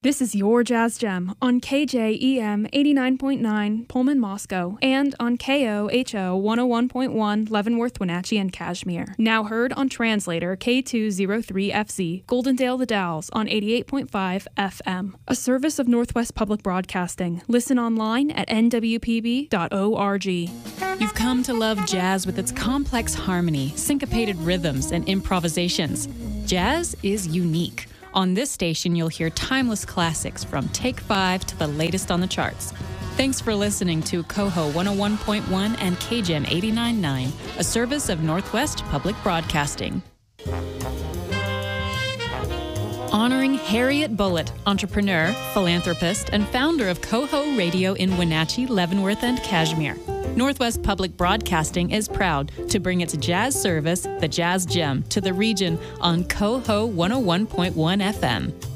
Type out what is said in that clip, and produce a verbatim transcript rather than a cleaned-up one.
This is your Jazz Gem on K J E M eighty-nine point nine Pullman, Moscow, and on K O H O one oh one point one Leavenworth, Wenatchee, and Kashmir. Now heard on Translator K two oh three F Z, Goldendale The Dalles on eighty-eight point five F M. A service of Northwest Public Broadcasting. Listen online at N W P B dot org. You've come to love jazz with its complex harmony, syncopated rhythms, and improvisations. Jazz is unique. On this station, you'll hear timeless classics from Take Five to the latest on the charts. Thanks for listening to Coho one oh one point one and K G E M eighty-nine point nine, a service of Northwest Public Broadcasting. Honoring Harriet Bullitt, entrepreneur, philanthropist, and founder of Coho Radio in Wenatchee, Leavenworth, and Kashmir. Northwest Public Broadcasting is proud to bring its jazz service, the Jazz Gem, to the region on Coho one oh one point one F M.